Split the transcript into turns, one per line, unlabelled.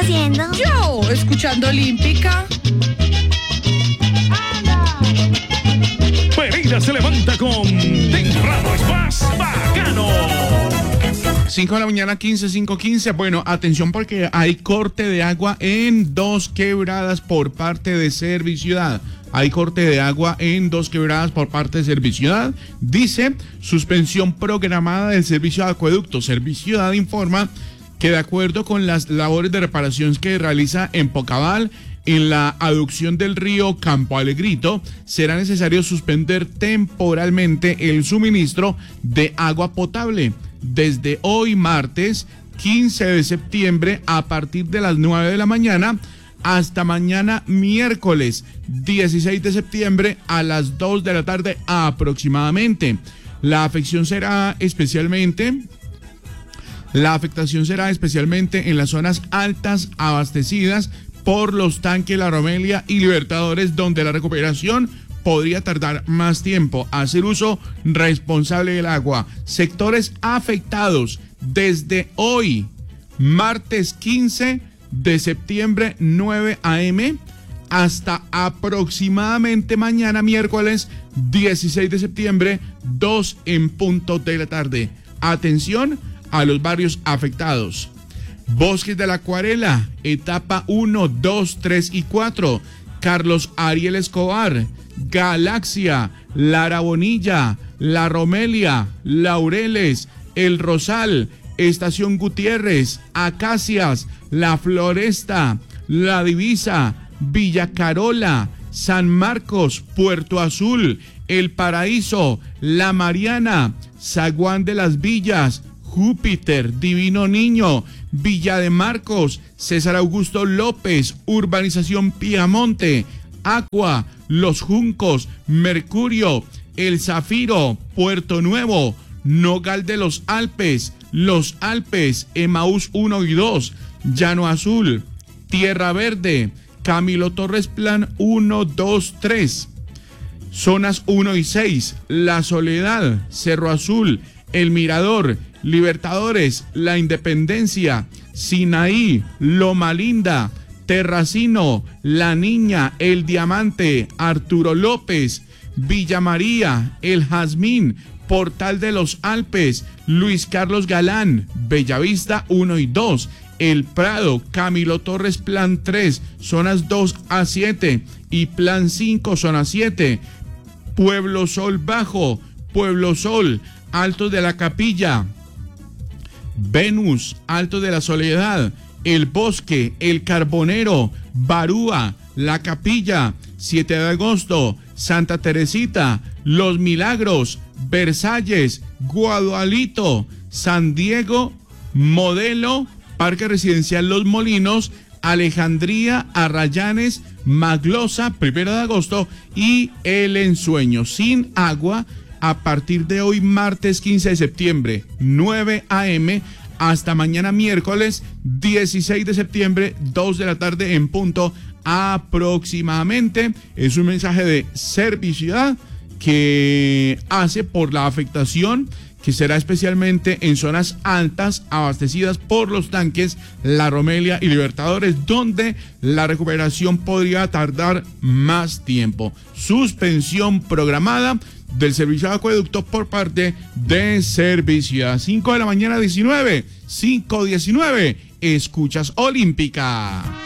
haciendo?
Yo, escuchando Olímpica.
Pereira se levanta con Temprano es más bacano.
5 de la mañana, 5:15. Bueno, atención porque hay corte de agua en 2 quebradas por parte de Serviciudad. Hay corte de agua en 2 quebradas por parte de Serviciudad. Dice, suspensión programada del servicio de acueducto. Serviciudad informa que de acuerdo con las labores de reparación que realiza en Pocabal, en la aducción del río Campo Alegrito, será necesario suspender temporalmente el suministro de agua potable desde hoy martes 15 de septiembre a partir de las 9 de la mañana hasta mañana miércoles 16 de septiembre a las 2 de la tarde aproximadamente. La afectación será especialmente en las zonas altas abastecidas por los tanques La Romelia y Libertadores, donde la recuperación podría tardar más tiempo. Hacer uso responsable del agua. Sectores afectados desde hoy, martes 15 de septiembre, 9 a.m., hasta aproximadamente mañana, miércoles 16 de septiembre, 2 en punto de la tarde. Atención a los barrios afectados. Bosques de la Acuarela, etapa 1, 2, 3 y 4. Carlos Ariel Escobar, Galaxia, La Bonilla, La Romelia, Laureles, El Rosal, Estación Gutiérrez, Acacias, La Floresta, La Divisa, Villa Carola, San Marcos, Puerto Azul, El Paraíso, La Mariana, Zaguán de las Villas, Júpiter, Divino Niño, Villa de Marcos, César Augusto López, Urbanización Piamonte, Aqua, Los Juncos, Mercurio, El Zafiro, Puerto Nuevo, Nogal de los Alpes, Emaús 1 y 2, Llano Azul, Tierra Verde, Camilo Torres Plan 1, 2, 3, Zonas 1 y 6, La Soledad, Cerro Azul, El Mirador, Libertadores, La Independencia, Sinaí, Loma Linda, Terracino, La Niña, El Diamante, Arturo López, Villa María, El Jazmín, Portal de los Alpes, Luis Carlos Galán, Bellavista 1 y 2, El Prado, Camilo Torres Plan 3, zonas 2 a 7 y Plan 5, zona 7, Pueblo Sol Bajo, Pueblo Sol, Alto de la Capilla, Venus, Alto de la Soledad, El Bosque, El Carbonero, Barúa, La Capilla, 7 de agosto, Santa Teresita, Los Milagros, Versalles, Guadualito, San Diego, Modelo, Parque Residencial Los Molinos, Alejandría, Arrayanes, Maglosa, 1 de agosto y El Ensueño. Sin agua a partir de hoy martes 15 de septiembre, 9 a.m. hasta mañana miércoles 16 de septiembre, 2 de la tarde en punto aproximadamente. Es un mensaje de Serviciudad que hace por la afectación que será especialmente en zonas altas abastecidas por los tanques La Romelia y Libertadores, donde la recuperación podría tardar más tiempo. Suspensión programada del servicio de acueducto por parte de Serviciudad. 5 de la mañana 19, 5:19, escuchas Olímpica.